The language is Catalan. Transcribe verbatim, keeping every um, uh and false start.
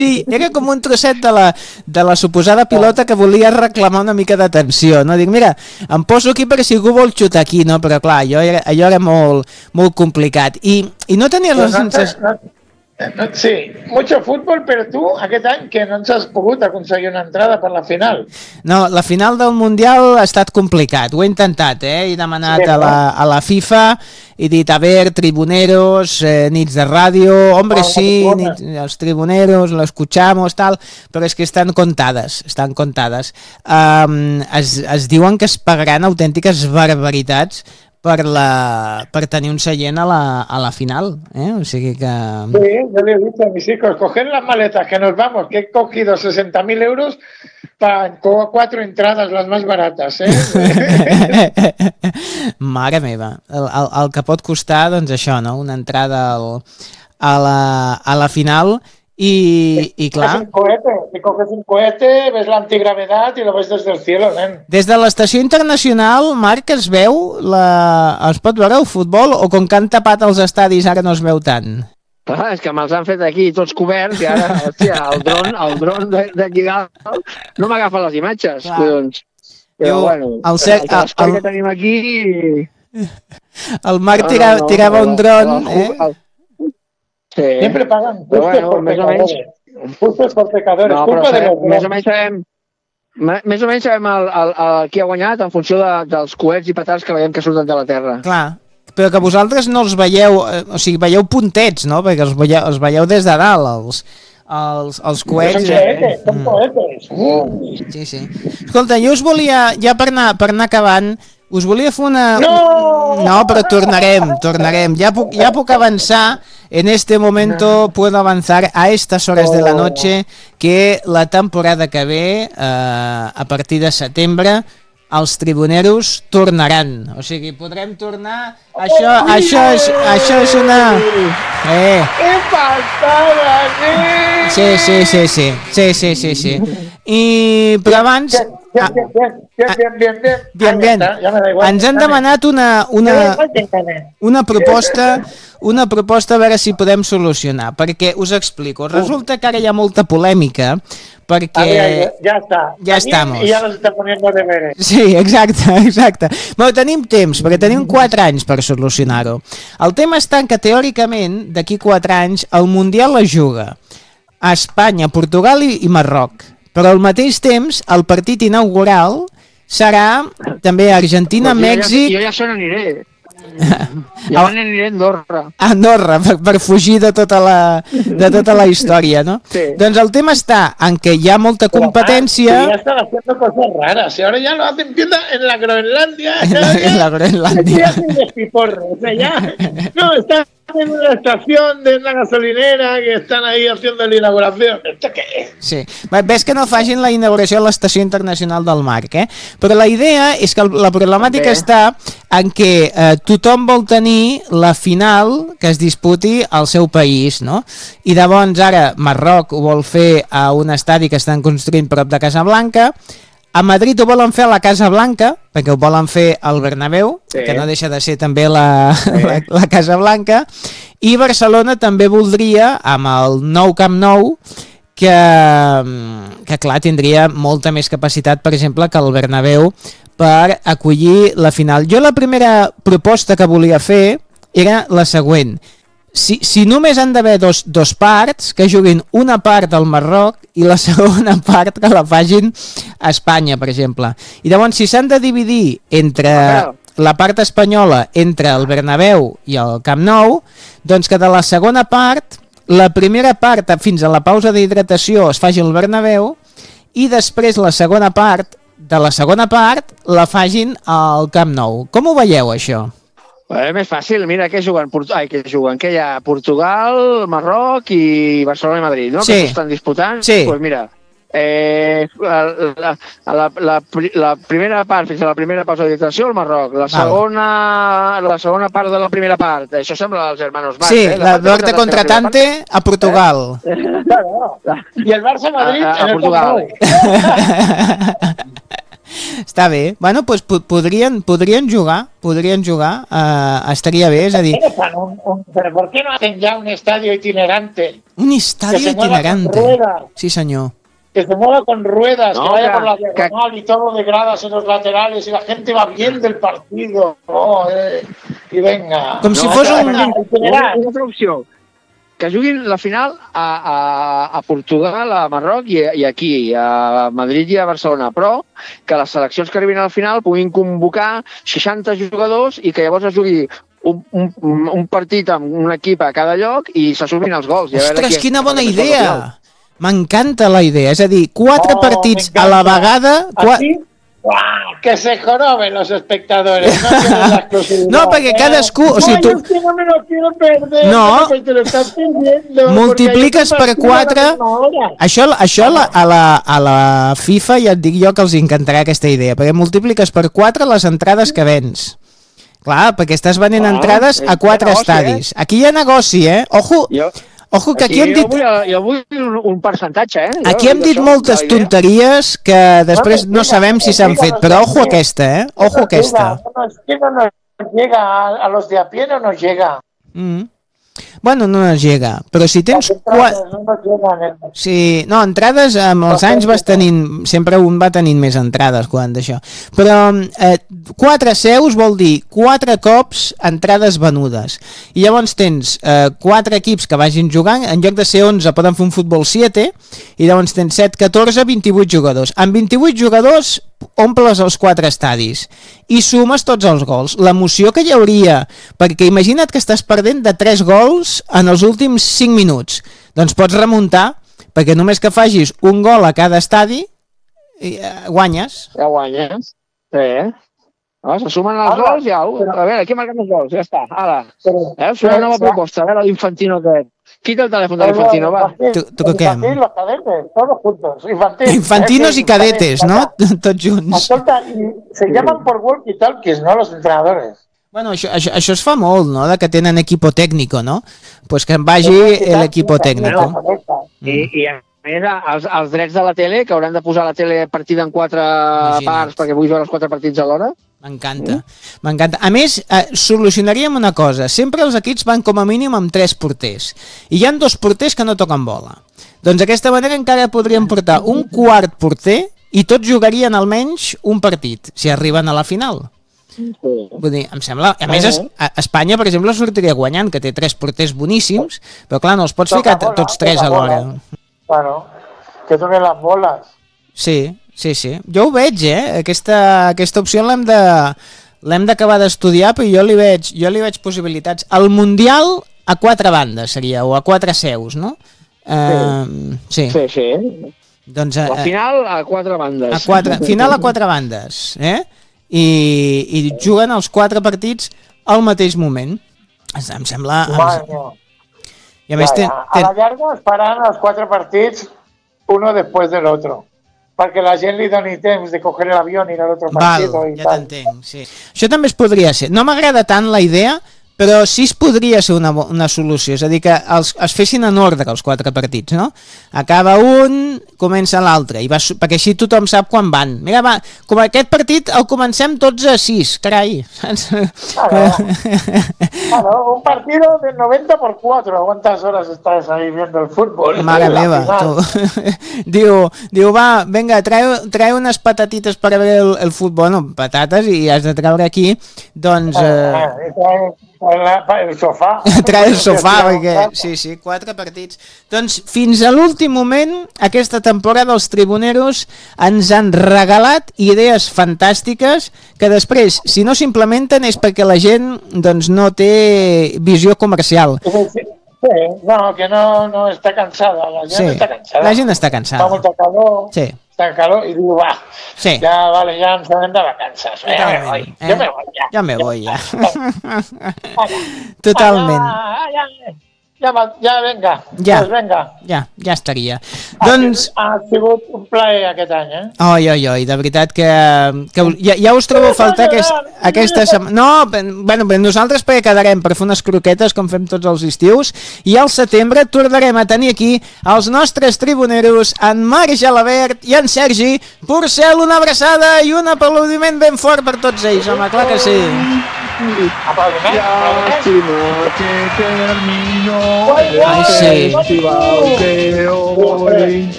Sí, era com un trosset de la, de la suposada pilota que volia reclamar una mica d'atenció, no? Dic, mira, em poso aquí perquè si algú vol xutar aquí, no? Però clar, allò era, allò era molt, molt complicat. I, i no tenies la sensació... No, no, sí, mucho fútbol, però tu aquest any que no ens has pogut aconseguir una entrada per la final. No, la final del Mundial ha estat complicat, ho he intentat, eh? He demanat a la, a la FIFA, he dit, a ver, tribuneros, eh, nits de ràdio, hombre, sí, nits, els tribuneros, lo escuchamos, tal, però és que estan comptades, estan comptades. Um, es, es diuen que es pagaran autèntiques barbaritats per, la, per tenir un seient a la, a la final, eh? O sigui que... Sí, yo le he dicho a mis hijos, coger las maletas que nos vamos, que he cogido sesenta mil euros para cuatro entradas, las más baratas, eh? Mare meva, el, el, el que pot costar, doncs això, no? Una entrada al, a, la, a la final i, i clar... Un cohete, si coges un cohete, ves la antigravedad y lo ves desde el cielo, nen. Des de l'estació internacional, Marc, es veu, la... es pot veure el futbol o com que han tapat els estadis ara no es veu tant? Clar, és que me'ls han fet aquí tots coberts i ara, hòstia, el dron, el dron d'aquí dalt no m'agafa les imatges, collons. Però jo, bueno, el, el, el telescopi el, que tenim aquí... El Marc tira, no, no, tirava no, un dron, el, el, eh? El, sí. Siempre pagan justos bueno, por pecadores. Justos por pecadores. No, Culpa sabem, de los més o menys sabem, més o menys sabem el, el, el, qui ha guanyat en funció de, dels coets i petards que veiem que surten de la Terra. Clar. Però que vosaltres no els veieu, eh, o sigui, veieu puntets, no? Perquè els veieu, els veieu des de dalt, els, els, els coets. Són cohetes, són cohetes. Mm. Sí, sí. Escolta, jo us volia, ja per anar, per anar acabant, us volia fer una... No! No, però tornarem, tornarem. Ja puc, ja puc avançar, en este momento puedo avanzar a estas horas de la noche que la temporada que ve, eh, a partir de setembre, els tribuneros tornaran, o sigui, podrem tornar, això, oh, això, és, això és una... Eh. ¡Qué passada, nen! Sí, sí, sí, sí, sí, sí, sí, sí. I, però abans... Bien, bien, bien, bien, bien, bien. Bien, bien. Ens han demanat una, una, una proposta, una proposta a veure si podem solucionar, perquè us explico, resulta que ara hi ha molta polèmica, perquè... Ver, ja està. Ja estamos. I ja nos está poniendo deberes. Sí, exacte, exacte. Bueno, tenim temps, perquè tenim quatre anys per solucionar-ho. El tema està en que, teòricament, d'aquí quatre anys, el Mundial es juga a Espanya, Portugal i, i Marroc. Però al mateix temps, el partit inaugural serà també Argentina, pues Mèxic... Jo ja, jo ja se n'aniré. Ja me n'aniré a Andorra. A Andorra, per, per fugir de tota, la, de tota la història, no? Sí. Doncs el tema està en què hi ha molta competència... Pero, ah, sí, ya están haciendo cosas raras. Y ahora ya lo hacen empieza en la Groenlandia. En la, en la Groenlandia. Ya hacen despiporre. O sea, ya... No, están en una estación de una gasolinera que están ahí haciendo la inauguración. ¿Esto qué es? Sí. Ves que no facin la inauguració a l'Estació Internacional del Marc, eh? Però la idea és que la problemàtica Bé. està en què eh, tothom vol tenir la final que es disputi al seu país, no? I llavors ara Marroc ho vol fer a un estadi que estan construint prop de Casablanca, a Madrid ho volen fer a la Casa Blanca, perquè ho volen fer al Bernabéu, sí. que no deixa de ser també la, sí. la, la Casa Blanca, i Barcelona també voldria, amb el nou Camp Nou, que, que clar, tindria molta més capacitat, per exemple, que el Bernabéu per acollir la final. Jo la primera proposta que volia fer era la següent. Si, si només han d'haver dos, dos parts, que juguin una part al Marroc i la segona part que la facin a Espanya, per exemple. I llavors, si s'han de dividir entre la part espanyola, entre el Bernabéu i el Camp Nou, doncs que de la segona part, la primera part fins a la pausa d'hidratació es faci al Bernabéu i després la segona part, de la segona part, la facin al Camp Nou. Com ho veieu, això? És més fàcil, mira, què juguen? Ai, què juguen? Què hi ha? Portugal, Marroc i Barcelona i Madrid, no? Sí. Que s'estan disputant. Sí. Doncs pues mira, eh, la, la, la, la, la primera part, fins a la primera pausa d'hidratació, el Marroc. La segona, la segona part de la primera part, això sembla els hermanos Marc. Sí, eh? la, la Dorte Contratante a Portugal. Eh? Claro. I el Barça-Madrid a, a, a en el Portugal. Està bé. Bueno, doncs po podrien, podrien jugar, podrien jugar, uh, estaria bé, és a dir... Un, un, ¿Pero por qué no hacen ya un estadio itinerante? Un estadio itinerante. Sí, senyor. Que se mueva con ruedas, no, que vaya que, por la diagonal que... y todo de gradas en los laterales y la gente va viendo el partido. Oh, eh, y venga. Com no, si fos un... Una, una altra opció. Que juguin la final a, a, a Portugal, a Marroc i, i aquí, a Madrid i a Barcelona, però que les seleccions que arribin a la final puguin convocar seixanta jugadors i que llavors es jugui un, un, un partit amb un equip a cada lloc i se sumin els gols. I Ostres, quina bona idea! M'encanta la idea, és a dir, quatre oh, partits a la vegada... Aquí? ¡Wow! Que se joroben los espectadores. No, no perquè cadascú... O sigui, tu... No, que no me lo quiero perder. No, pues te lo estás perdiendo, multipliques per quatre... Això, això la, a, la, a la FIFA ja et dic jo que els encantarà aquesta idea, perquè multipliques per quatre les entrades que vens. Clar, perquè estàs venent ah, entrades a quatre estadis. Eh? Aquí hi ha negoci, eh? Ojo... Jo... Ojo, que aquí, aquí hem dit... Jo vull, jo vull un, un percentatge, eh? Aquí hem dit moltes tonteries que després no sabem si s'han fet, però ojo aquesta, eh? Ojo aquesta. No, es que no nos llega, a los de a pie no nos llega. Mm. Bueno, no nos llega, però si tens... Entrades, no nos llegan, eh? Sí, no, entrades amb els anys vas tenint... Sempre un va tenint més entrades quan d'això. Però eh, quatre seus vol dir quatre cops entrades venudes. I llavors tens eh, quatre equips que vagin jugant, en lloc de ser onze poden fer un futbol set, i llavors tens set, catorze, vint-i-vuit jugadors. Amb vint-i-vuit jugadors omples els quatre estadis i sumes tots els gols. L'emoció que hi hauria, perquè imagina't que estàs perdent de tres gols en els últims cinc minuts, doncs pots remuntar, perquè només que facis un gol a cada estadi eh, guanyes. Ja guanyes, sí. No, se sumen els Ara, gols, ja, però... a veure, aquí marquem els gols, ja està, ara. Eh, és una nova proposta, a veure l'Infantino que... Quita el teléfono de Infantino, va. Tu, tu què? Infantil, los cadetes, todos juntos. Infantil, Infantinos y cadetes, ¿no? Tots junts. Escolta, y se llaman por walkie-talkies, ¿no? Los entrenadores. Bueno, això, això, això es fa molt, no?, de que tenen equipo técnico, no? Pues que en vagi l'equipo técnico. I, i a més, els, els drets de la tele, que hauran de posar la tele partida en quatre Imagina't. parts perquè vull veure els quatre partits alhora. M'encanta, mm. m'encanta. A més, eh, solucionaríem una cosa. Sempre els equips van com a mínim amb tres porters. I hi ha dos porters que no toquen bola. Doncs d'aquesta manera encara podríem portar un quart porter i tots jugarien almenys un partit, si arriben a la final. Sí. Vull dir, em sembla... A més, a Espanya, per exemple, sortiria guanyant, que té tres porters boníssims, però clar, no els pots ficar tots tres alhora. Bueno, que toquen les boles. Sí, sí, sí. Jo ho veig, eh? Aquesta, aquesta opció l'hem de l'hem d'acabar d'estudiar, però jo li veig, jo li veig possibilitats. El Mundial a quatre bandes seria, o a quatre seus, no? Uh, sí. Sí, sí. Doncs, uh, la final a quatre bandes. A quatre, final a quatre bandes, eh? I, i juguen els quatre partits al mateix moment. Em sembla... Bueno. I a més, ten, ten... A la llarga es faran els quatre partits uno después del otro. Perquè la gent li doni temps de coger l'avió i anar a l'altre partit. Val, ja t'entenc, sí. Això també es podria ser. No m'agrada tant la idea, però sí es podria ser una, una solució, és a dir, que els, es fessin en ordre els quatre partits, no? Acaba un, comença l'altre, perquè així tothom sap quan van. Mira, va, com aquest partit el comencem tots a sis, carai. Claro, claro, un partido de noventa por cuatro, ¿cuántas horas estás ahí viendo el fútbol? Mare meva, tu. diu, diu, va, venga, trae, trae unes patatites per veure el, el futbol, no, patates, i has de treure aquí, doncs... Eh... Eh, el sofà. Trae el sofà, perquè... Sí, sí, quatre partits. Doncs fins a l'últim moment, aquesta temporada els tribuneros ens han regalat idees fantàstiques que després, si no s'implementen, és perquè la gent doncs, no té visió comercial. Sí, no, que no, no està cansada. La gent sí, està cansada. La gent està cansada. Fa molta calor. Sí. Está calor y digo, va, sí. ya vale, ya nos vamos de vacances, eh, me voy, eh? yo me voy ya. Ya me voy ya. Totalment. Ah, ya, ya, ya, ya, venga, ja, pues venga. Ja, ja estaria. Doncs... Ha sigut un plaer aquest any, eh? Oi, oi, oi, de veritat que, que ja, ja us trobo a faltar aquest, aquesta setmana. No, bueno, nosaltres perquè quedarem per fer unes croquetes com fem tots els estius i al setembre tornarem a tenir aquí els nostres tribuneros, en Marc Gelabert i en Sergi Porcel. Una abraçada i un aplaudiment ben fort per tots ells, home, clar que sí. Aplaudiment. Llàstima que terminó Ai, sí. el festival que hoy